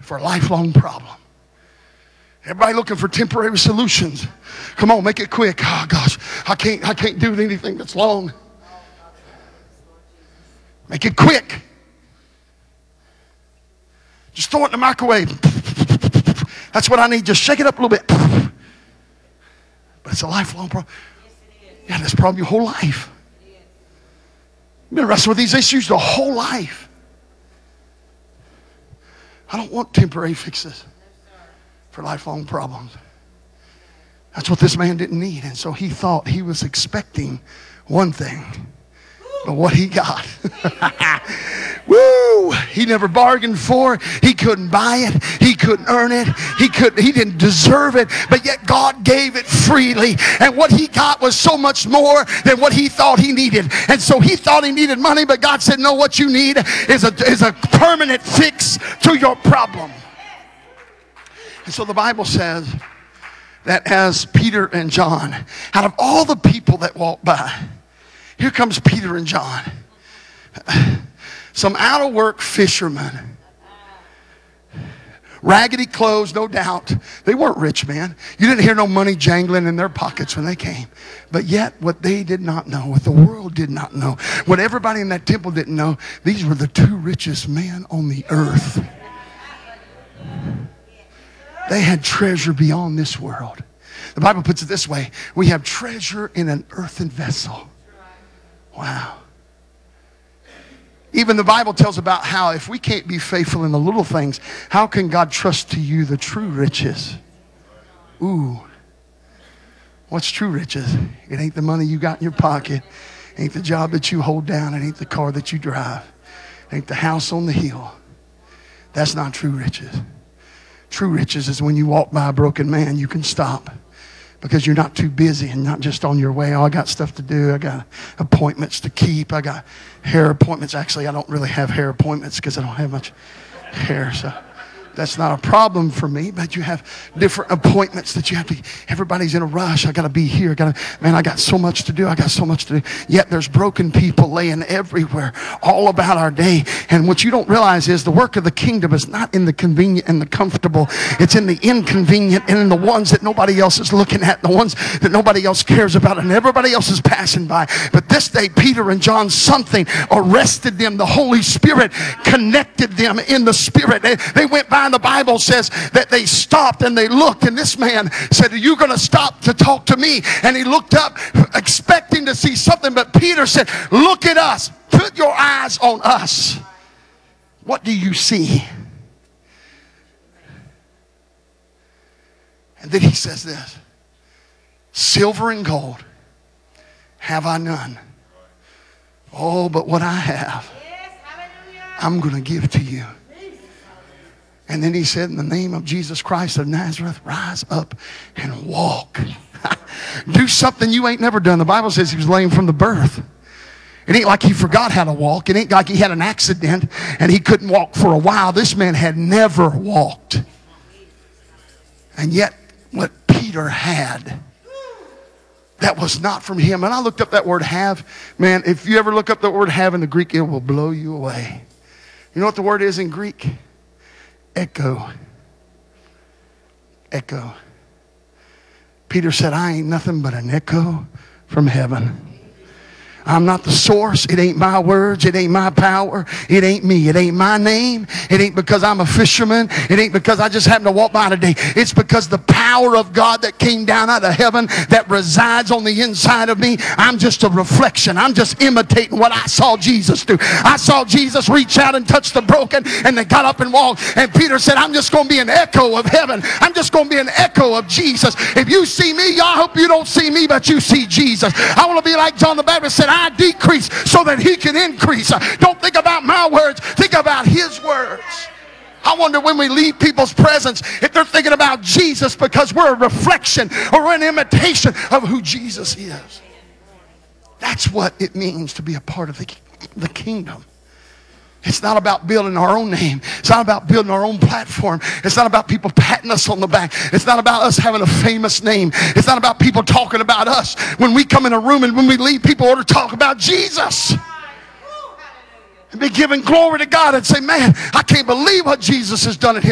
for a lifelong problem. Everybody looking for temporary solutions. Come on, make it quick. Oh gosh, I can't do anything that's long. Make it quick. Just throw it in the microwave. That's what I need. Just shake it up a little bit. But it's a lifelong problem. Yeah, that's probably your whole life. You've been wrestling with these issues the whole life. I don't want temporary fixes for lifelong problems. That's what this man didn't need. And so he thought he was expecting one thing. But what he got, woo! He never bargained for it. He couldn't buy it. He couldn't earn it. He didn't deserve it. But yet God gave it freely. And what he got was so much more than what he thought he needed. And so he thought he needed money, but God said, no, what you need is a permanent fix to your problem. And so the Bible says that as Peter and John, out of all the people that walked by, here comes Peter and John. Some out-of-work fishermen. Raggedy clothes, no doubt. They weren't rich, man. You didn't hear no money jangling in their pockets when they came. But yet, what they did not know, what the world did not know, what everybody in that temple didn't know, these were the two richest men on the earth. They had treasure beyond this world. The Bible puts it this way. We have treasure in an earthen vessel. Wow. Even the Bible tells about how if we can't be faithful in the little things, how can God trust to you the true riches? Ooh. What's true riches? It ain't the money you got in your pocket. It ain't the job that you hold down. It ain't the car that you drive. It ain't the house on the hill. That's not true riches. True riches is when you walk by a broken man, you can stop. Because you're not too busy and not just on your way. Oh, I got stuff to do. I got appointments to keep. I got hair appointments. Actually, I don't really have hair appointments because I don't have much hair. So that's not a problem for me. But you have different appointments that you have to. Everybody's in a rush. I got to be here. I got so much to do. I got so much to do. Yet there's broken people laying everywhere, all about our day. And what you don't realize is the work of the kingdom is not in the convenient and the comfortable. It's in the inconvenient and in the ones that nobody else is looking at, the ones that nobody else cares about, and everybody else is passing by. But this day, Peter and John, something arrested them. The Holy Spirit connected them in the Spirit. They went by. And the Bible says that they stopped and they looked, and this man said, are you going to stop to talk to me? And he looked up expecting to see something, but Peter said, look at us. Put your eyes on us. What do you see? And then he says this, silver and gold have I none. Oh, but what I have, I'm going to give to you. And then he said, in the name of Jesus Christ of Nazareth, rise up and walk. Do something you ain't never done. The Bible says he was lame from the birth. It ain't like he forgot how to walk. It ain't like he had an accident and he couldn't walk for a while. This man had never walked. And yet what Peter had, that was not from him. And I looked up that word have. Man, if you ever look up that word have in the Greek, it will blow you away. You know what the word is in Greek? Echo. Echo. Peter said, I ain't nothing but an echo from heaven. I'm not the source. It ain't my words. It ain't my power. It ain't me. It ain't my name. It ain't because I'm a fisherman. It ain't because I just happen to walk by today. It's because the power of God that came down out of heaven that resides on the inside of me. I'm just a reflection. I'm just imitating what I saw Jesus do. I saw Jesus reach out and touch the broken, and they got up and walked. And Peter said, I'm just going to be an echo of heaven. I'm just going to be an echo of Jesus. If you see me, I hope you don't see me, but you see Jesus. I want to be like John the Baptist said, I decrease so that he can increase. Don't think about my words. Think about his words. I wonder when we leave people's presence if they're thinking about Jesus because we're a reflection or an imitation of who Jesus is. That's what it means to be a part of the kingdom. It's not about building our own name. It's not about building our own platform. It's not about people patting us on the back. It's not about us having a famous name. It's not about people talking about us. When we come in a room and when we leave, people ought to talk about Jesus. And be giving glory to God and say, man, I can't believe what Jesus has done in his